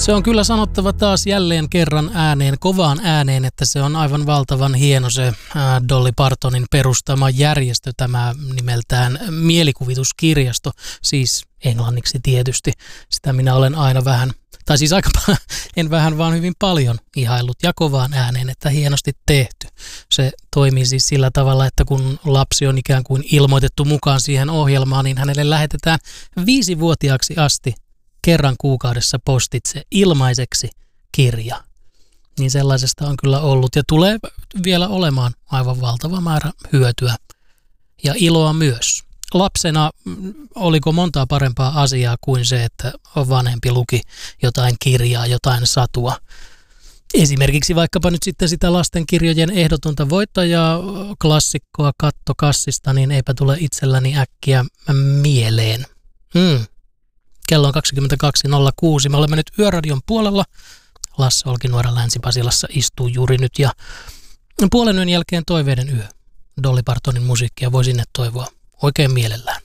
Se on kyllä sanottava taas jälleen kerran ääneen, kovaan ääneen, että se on aivan valtavan hieno se Dolly Partonin perustama järjestö, tämä nimeltään Mielikuvituskirjasto, siis englanniksi tietysti. Sitä minä olen aina vähän, tai siis aika en vähän vaan hyvin paljon ihaillut ja kovaan ääneen, että hienosti tehty. Se toimii siis sillä tavalla, että kun lapsi on ikään kuin ilmoitettu mukaan siihen ohjelmaan, niin hänelle lähetetään 5-vuotiaaksi asti kerran kuukaudessa postitse ilmaiseksi kirja. Niin sellaisesta on kyllä ollut ja tulee vielä olemaan aivan valtava määrä hyötyä ja iloa myös. Lapsena oliko montaa parempaa asiaa kuin se, että vanhempi luki jotain kirjaa, jotain satua. Esimerkiksi vaikkapa nyt sitten sitä lastenkirjojen ehdotonta voittajaa, klassikkoa kattokassista, niin eipä tule itselläni äkkiä mieleen. Kello on 22.06. Me olemme nyt Yöradion puolella. Lasse Olkinuora Länsi-Pasilassa istuu juuri nyt ja puolen yön jälkeen toiveiden yö. Dolly Partonin musiikkia voi sinne toivoa oikein mielellään.